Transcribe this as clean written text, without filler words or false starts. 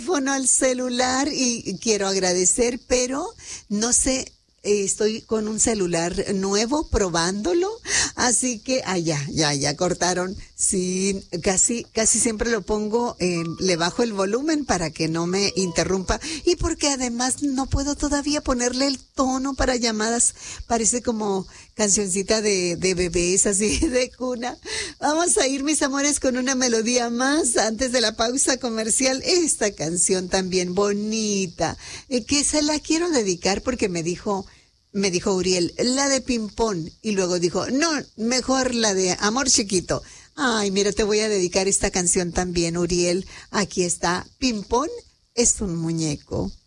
Teléfono al celular y quiero agradecer, pero no sé, estoy con un celular nuevo probándolo, así que, ya cortaron. Sí, casi siempre lo pongo, le bajo el volumen para que no me interrumpa y porque además no puedo todavía ponerle el tono para llamadas, parece como cancioncita de bebés, así de cuna. Vamos a ir, mis amores, con una melodía más antes de la pausa comercial. Esta canción también bonita, que se la quiero dedicar porque me dijo Uriel, la de Pimpón, y luego dijo, no, mejor la de Amor Chiquito. Ay, mira, te voy a dedicar esta canción también, Uriel. Aquí está, Pimpón es un muñeco.